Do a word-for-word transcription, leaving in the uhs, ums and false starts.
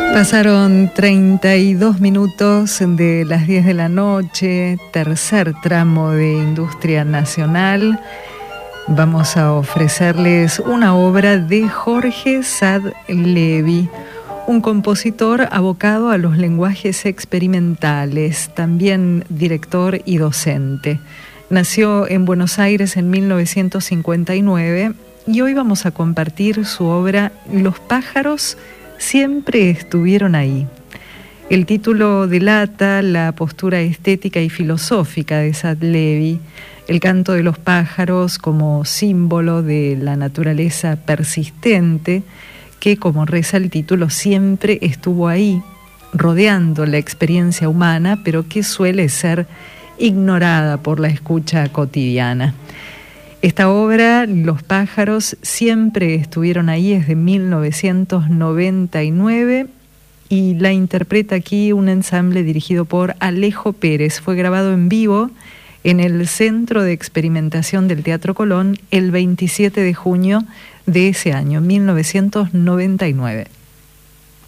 Pasaron treinta y dos minutos de las diez de la noche, tercer tramo de Industria Nacional. Vamos a ofrecerles una obra de Jorge Sad-Levi, un compositor abocado a los lenguajes experimentales, también director y docente. Nació en Buenos Aires en mil novecientos cincuenta y nueve y hoy vamos a compartir su obra Los pájaros siempre estuvieron ahí. El título delata la postura estética y filosófica de Sad-Levi, el canto de los pájaros como símbolo de la naturaleza persistente que, como reza el título, siempre estuvo ahí, rodeando la experiencia humana, pero que suele ser ignorada por la escucha cotidiana. Esta obra, Los pájaros siempre estuvieron ahí, es de mil novecientos noventa y nueve y la interpreta aquí un ensamble dirigido por Alejo Pérez. Fue grabado en vivo en el Centro de Experimentación del Teatro Colón el veintisiete de junio de ese año, mil novecientos noventa y nueve.